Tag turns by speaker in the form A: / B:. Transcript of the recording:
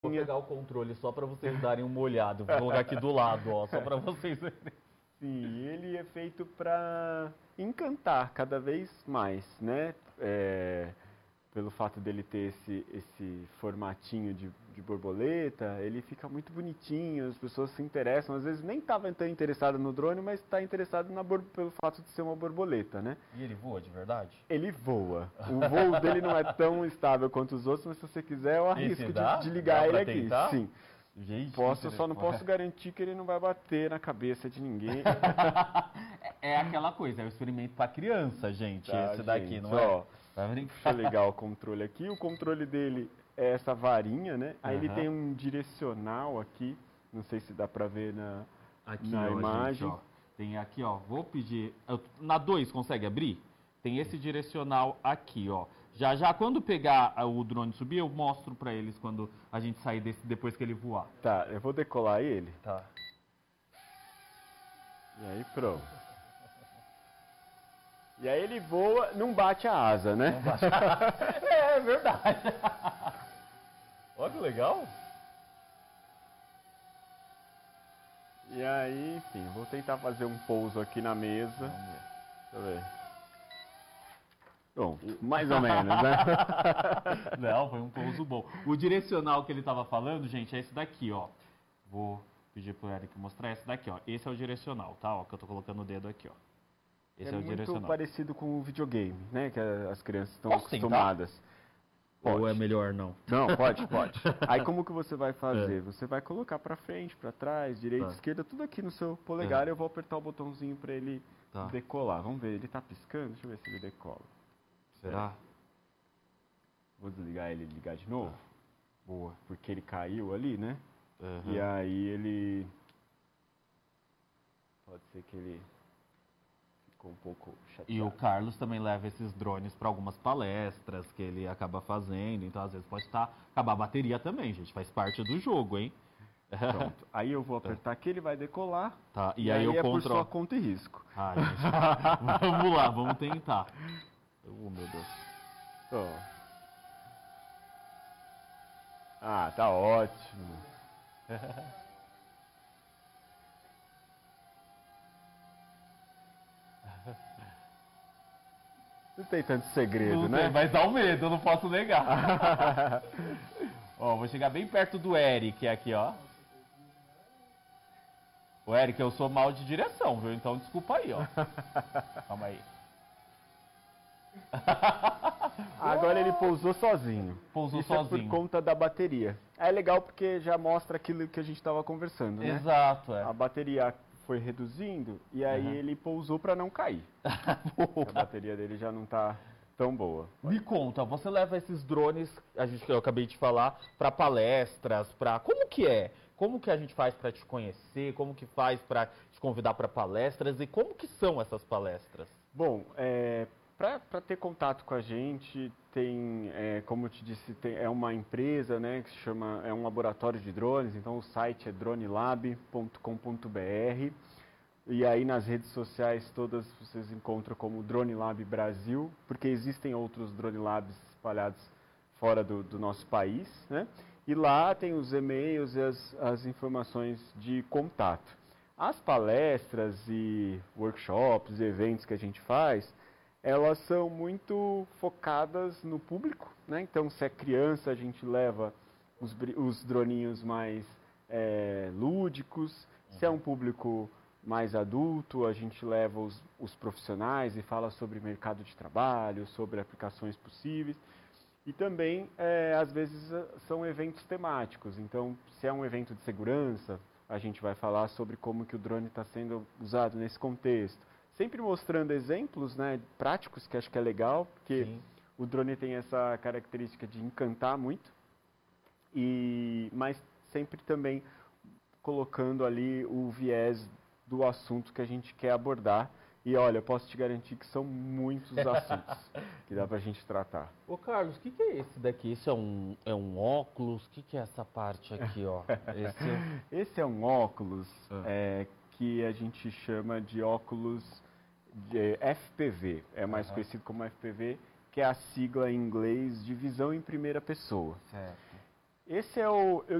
A: Vou pegar o controle só para vocês darem uma olhada. Vou colocar aqui do lado, ó, só para vocês verem.
B: Sim, ele é feito para encantar cada vez mais, né? Pelo fato dele ter esse formatinho de borboleta, ele fica muito bonitinho, as pessoas se interessam, às vezes nem estava tão interessado no drone, mas está interessado pelo fato de ser uma borboleta, né?
A: E ele voa de verdade?
B: Ele voa. O voo dele não é tão estável quanto os outros, mas se você quiser, eu arrisco de ligar ele aqui.
A: Tentar?
B: Sim.
A: Gente,
B: Eu só não posso garantir que ele não vai bater na cabeça de ninguém.
A: É aquela coisa, é o experimento para criança, gente,
B: Tá,
A: esse daqui,
B: gente,
A: não é?
B: ó, deixa eu ligar o controle aqui. O controle dele é essa varinha, né? Aí ele tem um direcional aqui, não sei se dá pra ver na imagem.
A: Gente, ó, tem aqui, ó, vou pedir, na 2 consegue abrir? Tem esse direcional aqui, ó. Já quando pegar o drone subir, eu mostro pra eles quando a gente sair depois que ele voar.
B: Tá, eu vou decolar ele.
A: Tá.
B: E aí pronto. E aí ele voa, não bate a asa, né?
A: Não bate. É verdade. Olha que legal.
B: E aí, enfim, vou tentar fazer um pouso aqui na mesa.
A: Vamos ver.
B: Deixa eu ver. Bom, mais ou menos, né?
A: Não, foi um pouso bom. O direcional que ele estava falando, gente, é esse daqui, ó. Vou pedir pro Eric mostrar esse daqui, ó. Esse é o direcional, tá? Ó, que eu tô colocando o dedo aqui, ó. Esse é o direcional.
B: Muito parecido com o videogame, né? Que as crianças estão
A: Posso
B: acostumadas.
A: Ou é melhor não?
B: Não, pode. Aí como que você vai fazer? Você vai colocar pra frente, pra trás, direita, esquerda, tudo aqui no seu polegar. Eu vou apertar o botãozinho pra ele decolar. Vamos ver, ele tá piscando? Deixa eu ver se ele decola.
A: Será?
B: Vou desligar ele e ligar de novo.
A: Boa.
B: Porque ele caiu ali, né?
A: Uhum.
B: E aí ele... Pode ser que ele ficou um pouco chateado.
A: E o Carlos também leva esses drones para algumas palestras que ele acaba fazendo. Então, às vezes, pode acabar a bateria também, gente. Faz parte do jogo, hein?
B: Pronto. Aí eu vou apertar aqui, ele vai decolar.
A: Tá. E aí eu
B: por sua conta e risco.
A: Ah, gente. Vamos lá, vamos tentar. Oh, meu Deus.
B: Ah, tá ótimo. Não tem tanto segredo,
A: Não
B: né?
A: tem, mas dá um medo, eu não posso negar. Ó, vou chegar bem perto do Eric aqui, ó. O Eric, eu sou mal de direção, viu? Então desculpa aí, ó. Calma aí.
B: Agora ele pousou sozinho.
A: Pousou
B: Isso
A: sozinho.
B: é por conta da bateria. É legal porque já mostra aquilo que a gente estava conversando, né?
A: Exato, é.
B: A bateria foi reduzindo e aí ele pousou para não cair. A bateria dele já não tá tão boa.
A: Me conta, você leva esses drones, que eu acabei de falar, para palestras, como que é? Como que a gente faz para te conhecer? Como que faz para te convidar para palestras? E como que são essas palestras?
B: Bom, para ter contato com a gente, tem, como eu te disse, é uma empresa, né, que se chama, é um laboratório de drones, então o site é dronelab.com.br e aí nas redes sociais todas vocês encontram como Drone Lab Brasil, porque existem outros Drone Labs espalhados fora do nosso país, né, e lá tem os e-mails e as informações de contato. As palestras e workshops e eventos que a gente faz, elas são muito focadas no público, né? Então, se é criança, a gente leva os droninhos mais lúdicos. Se é um público mais adulto, a gente leva os profissionais e fala sobre mercado de trabalho, sobre aplicações possíveis. E também, às vezes, são eventos temáticos. Então, se é um evento de segurança, a gente vai falar sobre como que o drone está sendo usado nesse contexto. Sempre mostrando exemplos, né, práticos, que acho que é legal, porque o drone tem essa característica de encantar muito, mas sempre também colocando ali o viés do assunto que a gente quer abordar. E olha, eu posso te garantir que são muitos assuntos que dá pra gente tratar.
A: Ô Carlos, o que é esse daqui? Isso é um óculos? O que é essa parte aqui, ó?
B: Esse é um óculos que a gente chama de óculos de FPV. É mais conhecido como FPV, que é a sigla em inglês de visão em primeira pessoa.
A: Certo.
B: Esse é eu